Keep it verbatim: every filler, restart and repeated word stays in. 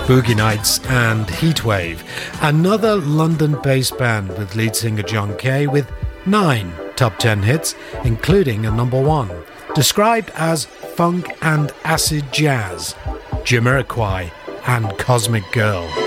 Boogie Nights and Heatwave, another London-based band with lead singer John Kay with nine top ten hits, including a number one, described as funk and acid jazz, Jamiroquai and Cosmic Girl.